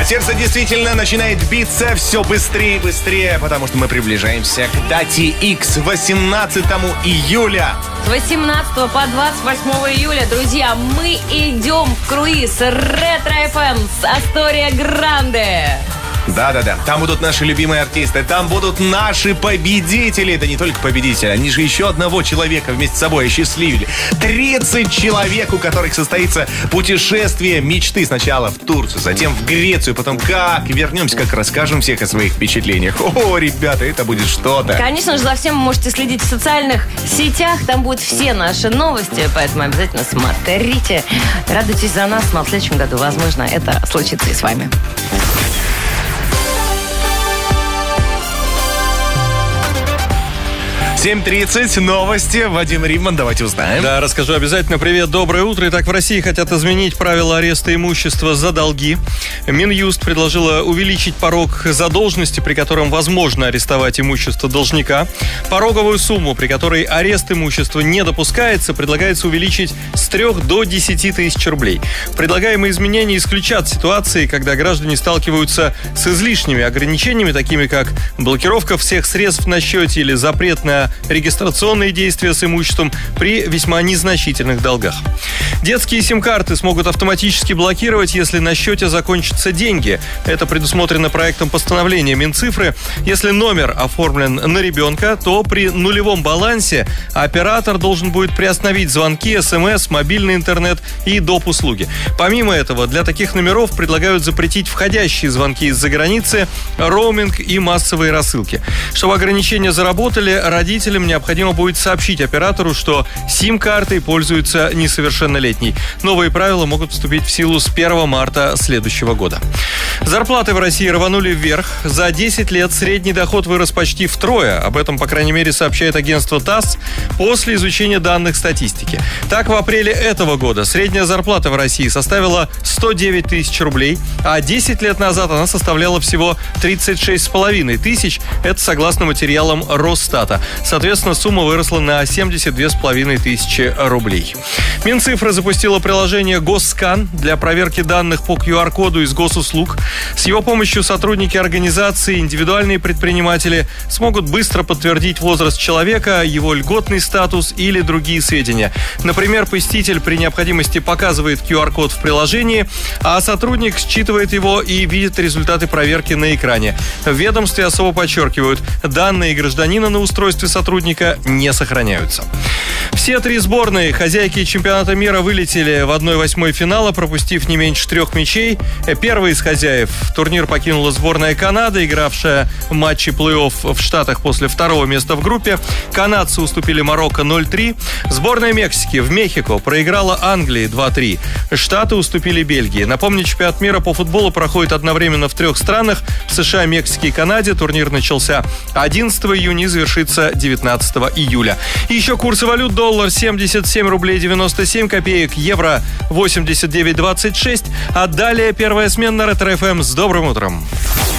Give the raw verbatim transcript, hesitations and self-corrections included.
сердце действительно начинает биться все быстрее и быстрее, потому что мы приближаемся к дате X, восемнадцатому июля. С восемнадцатого по двадцать восьмое июля, друзья, мы идем в круиз Ретро-эф эм с Астория Гранде. Да-да-да, там будут наши любимые артисты, там будут наши победители. Это не только победители, они же еще одного человека вместе с собой осчастливили. тридцать человек, у которых состоится путешествие мечты. Сначала в Турцию, затем в Грецию, потом как вернемся, как расскажем всех о своих впечатлениях. О, ребята, это будет что-то. Конечно же, за всем вы можете следить в социальных сетях, там будут все наши новости, поэтому обязательно смотрите. Радуйтесь за нас, но в следующем году, возможно, это случится и с вами. семь тридцать, новости. Вадим Римман, давайте узнаем. Да, расскажу обязательно. Привет, доброе утро. Итак, в России хотят изменить правила ареста имущества за долги. Минюст предложила увеличить порог задолженности, при котором возможно арестовать имущество должника. Пороговую сумму, при которой арест имущества не допускается, предлагается увеличить с трёх до десяти тысяч рублей. Предлагаемые изменения исключат ситуации, когда граждане сталкиваются с излишними ограничениями, такими как блокировка всех средств на счете или запрет на регистрационные действия с имуществом при весьма незначительных долгах. Детские сим-карты смогут автоматически блокировать, если на счете закончатся деньги. Это предусмотрено проектом постановления Минцифры. Если номер оформлен на ребенка, то при нулевом балансе оператор должен будет приостановить звонки, смс, мобильный интернет и доп. Услуги. Помимо этого, для таких номеров предлагают запретить входящие звонки из-за границы, роуминг и массовые рассылки. Чтобы ограничения заработали, родители необходимо будет сообщить оператору, что сим-картой пользуется несовершеннолетний. Новые правила могут вступить в силу с первого марта следующего года. Зарплаты в России рванули вверх. За десять лет средний доход вырос почти втрое. Об этом, по крайней мере, сообщает агентство ТАСС после изучения данных статистики. Так, в апреле этого года средняя зарплата в России составила сто девять тысяч рублей, а десять лет назад она составляла всего тридцать шесть с половиной тысяч. Это согласно материалам Росстата. Соответственно, сумма выросла на семьдесят две с половиной тысячи рублей. Минцифра запустила приложение «Госскан» для проверки данных по ку ар коду из госуслуг. С его помощью сотрудники организации, индивидуальные предприниматели смогут быстро подтвердить возраст человека, его льготный статус или другие сведения. Например, посетитель при необходимости показывает ку ар код в приложении, а сотрудник считывает его и видит результаты проверки на экране. В ведомстве особо подчеркивают, данные гражданина на устройстве сотрудника не сохраняются. Все три сборные хозяйки чемпионата мира вылетели в одна восьмая финала, пропустив не меньше трех мячей. Первой из хозяев турнир покинула сборная Канады, игравшая матчи плей-офф в Штатах после второго места в группе. Канадцы уступили Марокко ноль три. Сборная Мексики в Мехико проиграла Англии два три. Штаты уступили Бельгии. Напомню, чемпионат мира по футболу проходит одновременно в трех странах: США, Мексике и Канаде. Турнир начался одиннадцатого июня и завершится девятнадцатого июля. И еще курсы валют: доллар семьдесят семь рублей девяносто семь копеек, евро восемьдесят девять двадцать шесть. А далее первая смена на Ретро-эф эм. С добрым утром.